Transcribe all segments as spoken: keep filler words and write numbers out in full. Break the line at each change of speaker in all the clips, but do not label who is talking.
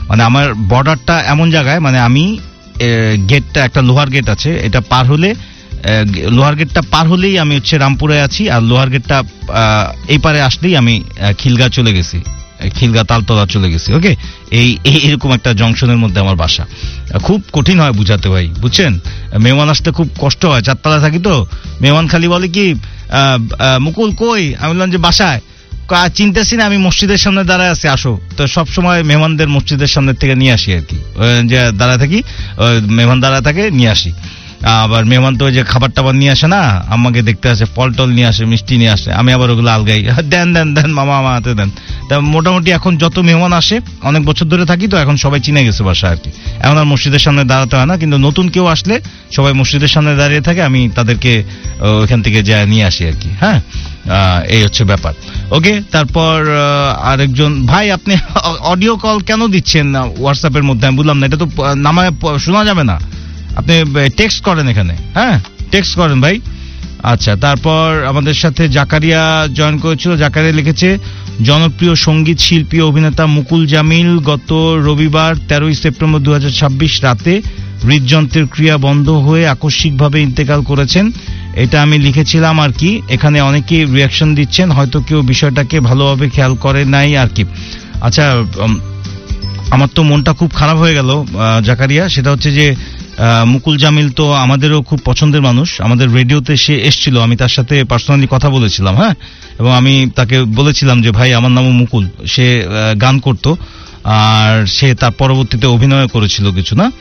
মানে আমার বর্ডারটা এমন জায়গায়, মানে আমি গেটটা একটা লোহার গেট আছে, এটা পার হলে লোহার গেটটা পার হলেই আমি হচ্ছে রামপুরে আছি, আর লোহার গেটটা এই পারে আসলেই আমি খিলগা চলে গেছি, খিলগা তালতলা চলে গেছি। ওকে, এই এরকম একটা জংশনের মধ্যে আমার বাসা। খুব কঠিন হয় বুঝাতে ভাই, বুঝছেন? মেহমান আসতে খুব কষ্ট হয়, চারতলা থাকি তো। মেহমান খালি বলে কি মুকুল কই, আমি বললাম যে বাসায়। চিনতেছি না, আমি মসজিদের সামনে দাঁড়ায় আছি, আসো। তো সবসময় মেহমানদের মসজিদের সামনে থেকে নিয়ে আসি আর কি, যে দাঁড়ায় থাকি, মেহমান দাঁড়ায় থাকে নিয়ে আসি। আবার মেহমান তো ওই যে খাবার টাবার নিয়ে আসে না, আমাকে দেখতে আসে, ফল টল নিয়ে আসে, মিষ্টি নিয়ে আসে, আমি আবার ওগুলো আলগাই, দেন দেন দেন মামা আমার হাতে দেন। তা মোটামুটি এখন যত মেহমান আসে, অনেক বছর ধরে থাকি তো, এখন সবাই চিনে গেছে বাসা আর কি। এখন আর মসজিদের সামনে দাঁড়াতে হয় না, কিন্তু নতুন কেউ আসলে সবাই মসজিদের সামনে দাঁড়িয়ে থাকে, আমি তাদেরকে ওইখান থেকে যা নিয়ে আসি আর কি। হ্যাঁ, এই হচ্ছে ব্যাপার। ওকে, তারপর আরেকজন ভাই, আপনি অডিও কল কেন দিচ্ছেন হোয়াটসঅ্যাপের মধ্যে? আমি বললাম না, এটা তো নামায় শোনা যাবে না, আপনি টেক্সট করেন এখানে। হ্যাঁ, টেক্সট করেন ভাই। আচ্ছা, তারপর আমাদের সাথে জাকারিয়া জয়েন করেছিল। জাকারিয়া লিখেছে, জনপ্রিয় সঙ্গীত শিল্পী অভিনেতা মুকুল জামিল গত রবিবার তেরোই সেপ্টেম্বর দু হাজার ছাব্বিশ রাতে হৃদযন্ত্রের ক্রিয়া বন্ধ হয়ে আকস্মিকভাবে ইন্তেকাল করেছেন। এটা আমি লিখেছিলাম আর কি। এখানে অনেকেই রিয়াকশন দিচ্ছেন, হয়তো কেউ বিষয়টাকে ভালোভাবে খেয়াল করে নাই আর কি। আচ্ছা, আমার তো মনটা খুব খারাপ হয়ে গেল জাকারিয়া। সেটা হচ্ছে যে মুকুল জামিল তো আমাদেরও খুব পছন্দের মানুষ, আমাদের রেডিওতে সে এসেছিল, আমি তার সাথে পার্সোনালি কথা বলেছিলাম। হ্যাঁ, এবং আমি তাকে বলেছিলাম যে ভাই আমার নামও মুকুল। সে গান করত, আর সে তার পরবর্তীতে অভিনয় করেছিল কিছু, না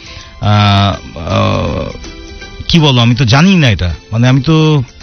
কি বলো, আমি তো জানি না এটা, মানে আমি তো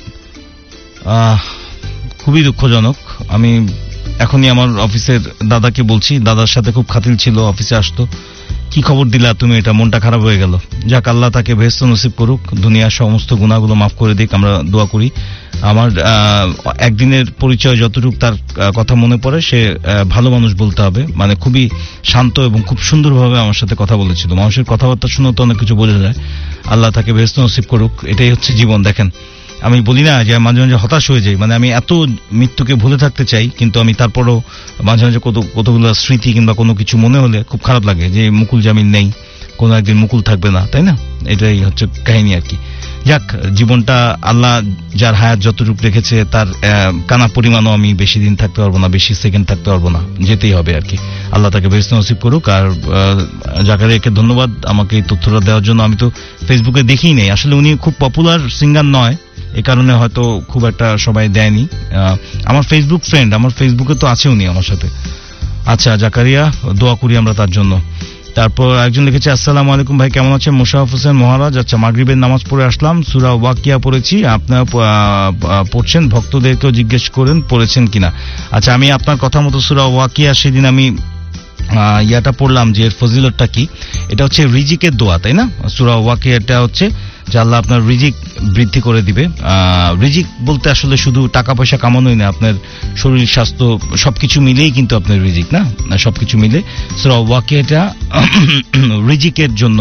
খুবই দুঃখজনক। আমি এখনই আমার অফিসের দাদাকে বলছি, দাদার সাথে খুব খাতির ছিল, অফিসে আসতো। কি খবর দিলা তুমি, এটা মনটা খারাপ হয়ে গেল। যাক, আল্লাহ তাকে বেহেশত নসিব করুক, দুনিয়ার সমস্ত গুনাহগুলো মাফ করে দিক, আমরা দোয়া করি। আমার একদিনের পরিচয় যতটুকু তার কথা মনে পড়ে, সে ভালো মানুষ বলতে হবে, মানে খুবই শান্ত এবং খুব সুন্দরভাবে আমার সাথে কথা বলেছিল। মানুষের কথাবার্তা শুনে তো অনেক কিছু বোঝা যায়। আল্লাহ তাকে বেহেশত নসিব করুক, এটাই হচ্ছে জীবন। দেখেন, আমি বলি না যে মাঝে মাঝে হতাশ হয়ে যাই, মানে আমি এত মৃত্যুকে ভুলে থাকতে চাই, কিন্তু আমি তারপরও মাঝে মাঝে কত কতগুলো স্মৃতি কিংবা কোনো কিছু মনে হলে খুব খারাপ লাগে যে মুকুল জামিল নেই, কোনো একদিন মুকুল থাকবে না, তাই না? এটাই হচ্ছে কাহিনী আর কি। যাক, জীবনটা আল্লাহ যার হায়াত যতটুকু রেখেছে, তার কানা পরিমাণও আমি বেশি দিন থাকতে পারবো না, বেশি সেকেন্ড থাকতে পারবো না, যেতেই হবে আর কি। আল্লাহ তাকে বেহেশত নসিব করুক। আর জাকারিয়াকে ধন্যবাদ আমাকে এই তথ্যটা দেওয়ার জন্য। আমি তো ফেসবুকে দেখিই নেই, আসলে উনি খুব পপুলার সিঙ্গার নয়, এই কারণে হয়তো খুব একটা সবাই দেয়নি। আমার ফেসবুক ফ্রেন্ড, আমার ফেসবুকে তো আছে উনি আমার সাথে। আচ্ছা জাকারিয়া, দোয়া করি আমরা তার জন্য। তারপর একজন লিখেছে, আসসালামু আলাইকুম ভাই, কেমন আছেন? মোশাররফ হোসেন মহারাজ। আচ্ছা, মাগরিবের নামাজ পড়ে আসলাম, সূরা ওয়াকিয়া পড়েছি, আপনারা পড়ছেন, ভক্তদেরকেও জিজ্ঞেস করেন পড়েছেন কিনা। আচ্ছা, আমি আপনার কথা মতো সূরা ওয়াকিয়া সেদিন আমি ইয়াটা পড়লাম যে এর ফজিলতটা কি। এটা হচ্ছে রিজিকের দোয়া, তাই না? সূরা ওয়াকিয়াটা হচ্ছে যে আল্লাহ আপনার রিজিক বৃদ্ধি করে দিবে। রিজিক বলতে আসলে শুধু টাকা পয়সা কামানোই না, আপনার শরীর স্বাস্থ্য সবকিছু মিলেই কিন্তু আপনার রিজিক, না সবকিছু মিলে সূরা ওয়াকিয়াটা রিজিকের জন্য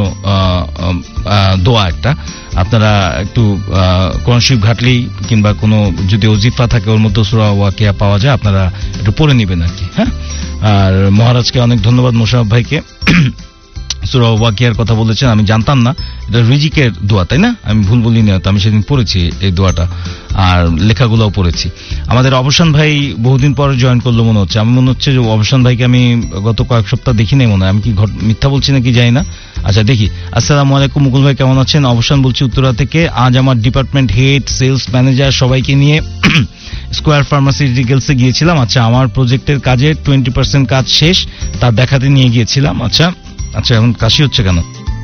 দোয়া একটা। আপনারা একটু কোরআন শরীফ ঘাটলেই কিংবা কোনো যদি ওজিফা থাকে ওর মধ্যে সূরা ওয়াকিয়া পাওয়া যায়, আপনারা একটু পড়ে নেবেন আর কি। হ্যাঁ, আর মহারাজকে অনেক ধন্যবাদ, মোশাররফ ভাইকে, সূরা ওয়াকিয়ার কথা বলেছেন, আমি জানতাম না এটা রিজিকের দোয়া, তাই না? আমি ভুল বলিনি, হয়তো আমি সেদিন পড়েছি এই দোয়াটা, আর লেখাগুলোও পড়েছি। আমাদের অবসান ভাই বহুদিন পরে জয়েন করলো মনে হচ্ছে। আমি মনে হচ্ছে যে অবসান ভাইকে আমি গত কয়েক সপ্তাহ দেখি নাই মনে হয়, আমি কি মিথ্যা বলছি নাকি জানি না। আচ্ছা দেখি। আসসালামু আলাইকুম মুকুল ভাই, কেমন আছেন? অবসান বলছি উত্তরা থেকে। আজ আমার ডিপার্টমেন্ট হেড, সেলস ম্যানেজার সবাইকে নিয়ে স্কোয়ার ফার্মাসিউটিক্যালসে গিয়েছিলাম। আচ্ছা, আমার প্রজেক্টের কাজে টোয়েন্টি পার্সেন্ট কাজ শেষ, তার দেখাতে নিয়ে গিয়েছিলাম। আচ্ছা আচ্ছা এখন কাশি হচ্ছে কেন?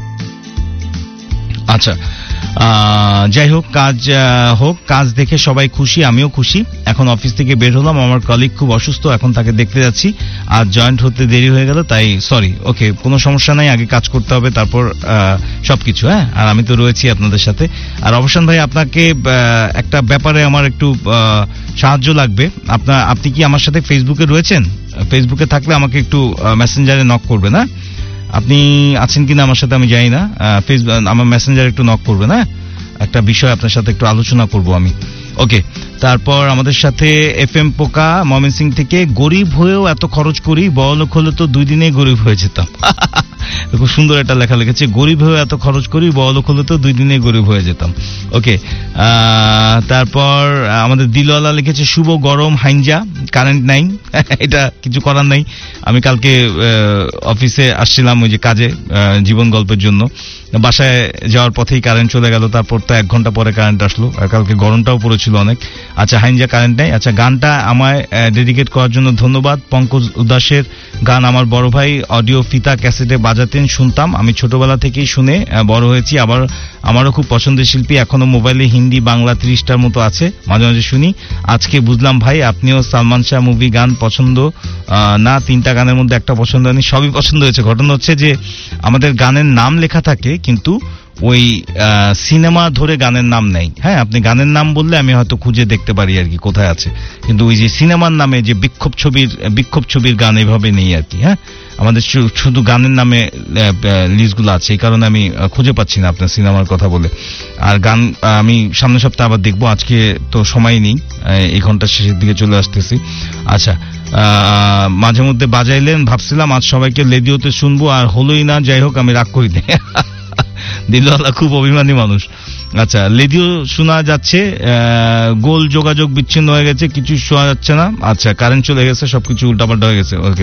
আচ্ছা, যাই হোক, কাজ হোক, কাজ দেখে সবাই খুশি, আমিও খুশি। এখন অফিস থেকে বের হলাম, আমার কলিগ খুব অসুস্থ, এখন তাকে দেখতে যাচ্ছি। আর জয়েন্ট হতে দেরি হয়ে গেল, তাই সরি। ওকে, কোনো সমস্যা নাই, আগে কাজ করতে হবে, তারপর সবকিছু। হ্যাঁ, আর আমি তো রয়েছি আপনাদের সাথে। আর অবসান ভাই, আপনাকে একটা ব্যাপারে আমার একটু সাহায্য লাগবে। আপনার আপনি কি আমার সাথে ফেসবুকে রয়েছেন? ফেসবুকে থাকলে আমাকে একটু মেসেঞ্জারে নক করবেন। হ্যাঁ, আপনি আছেন কিনা আমার সাথে আমি জানি না, ফেসবুক আমার মেসেঞ্জারে একটু নক করবেন। হ্যাঁ, একটা বিষয় আপনার সাথে একটু আলোচনা করব আমি। ওকে, তারপর আমাদের সাথে এফ এম পোকা ময়মনসিং থেকে, গরিব হয়েও এত খরচ করি, বড়লোক হলে তো দুই দিনে গরিব হয়ে যেতাম। খুব সুন্দর একটা লেখা লিখেছে, গরিব হয়েও এত খরচ করি, বড়লোক হলে তো দুই দিনে গরিব হয়ে যেতাম। ওকে, তারপর আমাদের দিলওয়ালা লিখেছে, শুভ গরম হাইঞ্জা, কারেন্ট নাই, এটা কিছু করার নাই। আমি কালকে অফিসে আসছিলাম ওই যে কাজে, জীবন গল্পের জন্য, বাসায় যাওয়ার পথেই কারেন্ট চলে গেল, তারপর তো এক ঘন্টা পরে কারেন্ট আসলো, আর কালকে গরমটাও পড়েছিল অনেক। আচ্ছা, হাইঞ্জা কারেন্ট নেই। আচ্ছা, গানটা আমায় ডেডিকেট করার জন্য ধন্যবাদ। পঙ্কজ উদাসের গান আমার বড় ভাই অডিও ফিতা ক্যাসেটে বাজাতেন, শুনতাম, আমি ছোটবেলা থেকেই শুনে বড় হয়েছি। আবার আমারও খুব পছন্দের শিল্পী, এখনো মোবাইলে হিন্দি বাংলা ত্রিশটার মতো আছে, মাঝে মাঝে শুনি। আজকে বুঝলাম ভাই আপনিও সালমান শাহ মুভি গান পছন্দ না, তিনটা গানের মধ্যে একটা পছন্দ হয়নি, সবই পছন্দ হয়েছে। ঘটনা হচ্ছে যে আমাদের গানের নাম লেখা থাকে কিন্তু ওই সিনেমা ধরে গানের নাম নেই। হ্যাঁ, আপনি গানের নাম বললে আমি হয়তো খুঁজে দেখতে পারি আর কি কোথায় আছে, কিন্তু ওই যে সিনেমার নামে যে বিক্ষোভ ছবির বিক্ষোভ ছবির গান এভাবে নেই আর কি। হ্যাঁ, আমাদের শুধু গানের নামে লিস্টগুলো আছে, এই কারণে আমি খুঁজে পাচ্ছি না আপনার সিনেমার কথা বলে। আর গান আমি সামনের সপ্তাহে আবার দেখবো, আজকে তো সময় নেই, এই ঘন্টা শেষের দিকে চলে আসতেছি। আচ্ছা, মাঝে মধ্যে বাজাইলেন, ভাবছিলাম আজ সবাইকে লেডিওতে শুনবো, আর হলোই না, যাই হোক আমি রাগ করি না। দিলওয়ালা খুব অভিমানী মানুষ। আচ্ছা, লেডিও শোনা যাচ্ছে, গোল যোগাযোগ বিচ্ছিন্ন হয়ে গেছে, কিছু শোনা যাচ্ছে না। আচ্ছা, কারেন্ট চলে গেছে, সবকিছু উল্টাপাল্টা হয়ে গেছে। ওকে,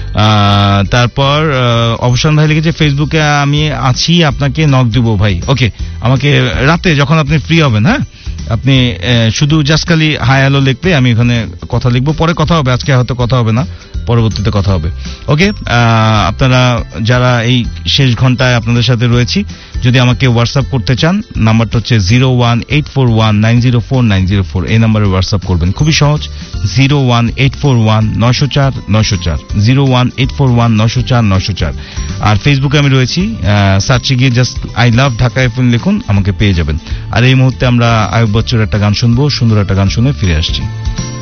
তারপর অবসান ভাই লিখেছে, ফেসবুকে আমি আছি, আপনাকে নক দিব ভাই। ওকে, আমাকে রাতে যখন আপনি ফ্রি হবেন, হ্যাঁ, আপনি শুধু জাস্ট খালি হাই হ্যালো লিখলে আমি ওখানে কথা লিখবো, পরে কথা হবে, আজকে হয়তো কথা হবে না, পরবর্তীতে কথা হবে। ওকে, আপনারা যারা এই শেষ ঘন্টায় আপনাদের সাথে রয়েছি, যদি আমাকে হোয়াটসঅ্যাপ করতে চান, নাম্বারটা হচ্ছে zero one eight four one nine zero four nine zero four, এই নাম্বারে হোয়াটসঅ্যাপ করবেন, খুবই সহজ, zero one eight four one নয়শো চার নয়শো চার, zero one eight four one নয়শো চার নয়শো চার। আর ফেসবুকে আমি রয়েছি, সার্চে গিয়ে just I love Dhaka FM লিখুন, আমাকে পেয়ে যাবেন। আর এই মুহূর্তে আমরা আয়ুব বচ্চর একটা গান শুনবো, সুন্দর একটা গান শুনে ফিরে আসছি।